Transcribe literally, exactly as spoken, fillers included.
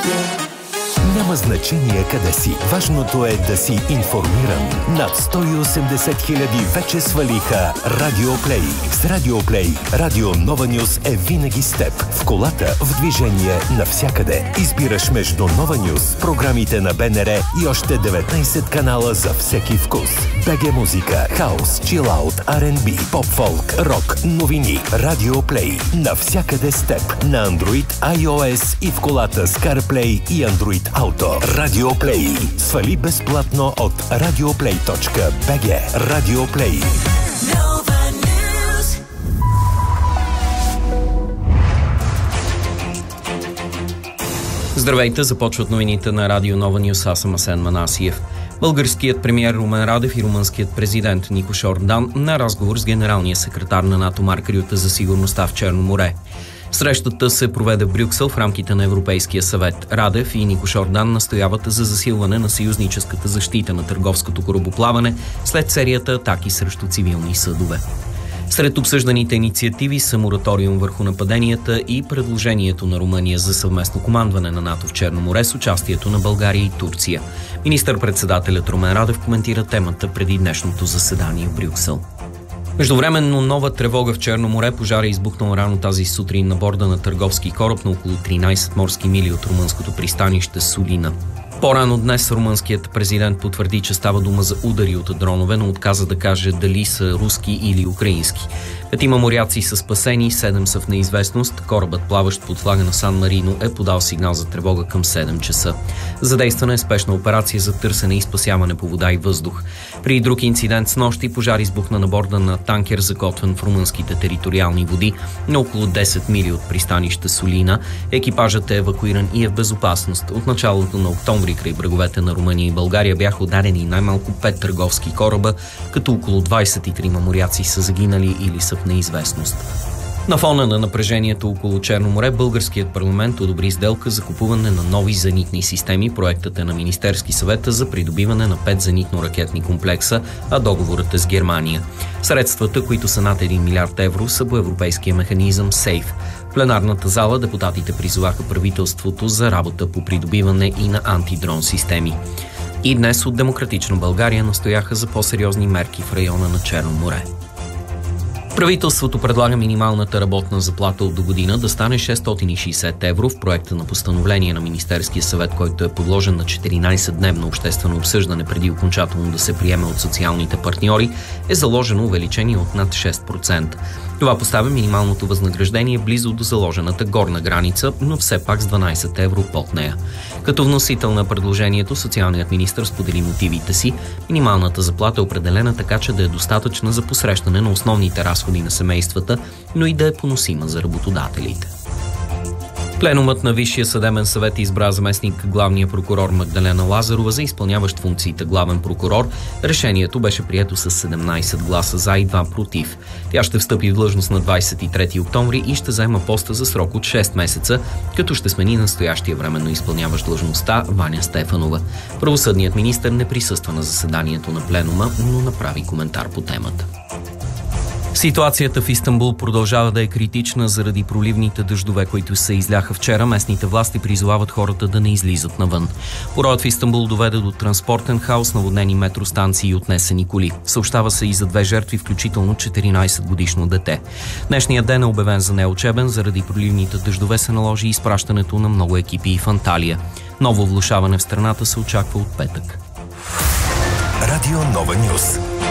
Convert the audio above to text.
Няма значение къде си. Важното е да си информиран. Над сто и осемдесет хиляди вече свалиха Радиоплей. С Радиоплей Радио Нова Нюс е винаги с теб. В колата, в движение, навсякъде. Избираш между Нова Нюс, програмите на БНР и още деветнайсет канала за всеки вкус. БГ музика, хаус, чилаут, Ар енд Би, поп-фолк, рок, новини. Радиоплей. Навсякъде с теб. На Android, iOS и в колата с CarPlay и Android Auto. Радиоплей. Свали безплатно от радиоплей точка би джи. Радиоплей. Здравейте, започват новините на Радио Нова Нюс. Аз съм Асен Манасиев. Българският премиер Румен Радев и румънският президент Никош Ордан на разговор с генералния секретар на НАТО Марк Рюте за сигурността в Черно море. Срещата се проведе в Брюксел в рамките на Европейския съвет. Радев и Никош Ордан настояват за засилване на съюзническата защита на търговското корабоплаване след серията атаки срещу цивилни съдове. Сред обсъжданите инициативи са мораториум върху нападенията и предложението на Румъния за съвместно командване на НАТО в Черно море с участието на България и Турция. Министър-председателят Румен Радев коментира темата преди днешното заседание в Брюксел. Междувременно нова тревога в Черно море. Пожар е избухнал рано тази сутрин на борда на търговски кораб на около тринайсет морски мили от румънското пристанище Сулина. По-рано днес румънският президент потвърди, че става дума за удари от дронове, но отказа да каже дали са руски или украински. Петима моряци са спасени, седем са в неизвестност. Корабът, плаващ под флага на Сан Марино, е подал сигнал за тревога към седем часа. Задействана е спешна операция за търсене и спасяване по вода и въздух. При друг инцидент с нощи пожар избухна на борда на танкер, закотвен в румънските териториални води на около десет мили от пристанище Сулина. Екипажът е евакуиран и е в безопасност. От началото на октомври край бреговете на Румъния и България бяха ударени най-малко пет търговски кораба, като около двайсет и трима моряци са загинали или са в неизвестност. На фона на напрежението около Черно море, българският парламент одобри сделка за купуване на нови зенитни системи. Проектът е на Министерски съвет за придобиване на пет зенитно-ракетни комплекса, а договорът е с Германия. Средствата, които са над един милиард евро, са по европейския механизъм СЕЙФ. В пленарната зала депутатите призоваха правителството за работа по придобиване и на антидрон системи. И днес от Демократична България настояха за по-сериозни мерки в района на Черно море. Правителството предлага минималната работна заплата от до година да стане шестстотин и шейсет евро. В проекта на постановление на Министерския съвет, който е подложен на четиринайсетдневно обществено обсъждане преди окончателно да се приеме от социалните партньори, е заложено увеличение от над шест процента. Това поставя минималното възнаграждение близо до заложената горна граница, но все пак с дванайсет евро под нея. Като вносител на предложението, социалният министър сподели мотивите си. Минималната заплата е определена така, че да е достатъчна за посрещане на основните разходи на семействата, но и да е поносима за работодателите. Пленумът на Висшия съдебен съвет избра заместник главния прокурор Магдалена Лазарова за изпълняващ функциите главен прокурор. Решението беше прието с седемнайсет гласа за и два против. Тя ще встъпи в длъжност на двайсет и трети октомври и ще заема поста за срок от шест месеца, като ще смени настоящия временно изпълняващ длъжността Ваня Стефанова. Правосъдният министър не присъства на заседанието на пленума, но направи коментар по темата. Ситуацията в Истанбул продължава да е критична заради проливните дъждове, които се изляха вчера. Местните власти призовават хората да не излизат навън. Пороят в Истанбул доведе до транспортен хаос, наводнени метростанции и отнесени коли. Съобщава се и за две жертви, включително четиринайсетгодишно дете. Днешният ден е обявен за неучебен. Заради проливните дъждове се наложи изпращането на много екипи в Анталия. Ново влошаване в страната се очаква от петък. Радио Нова Нюс.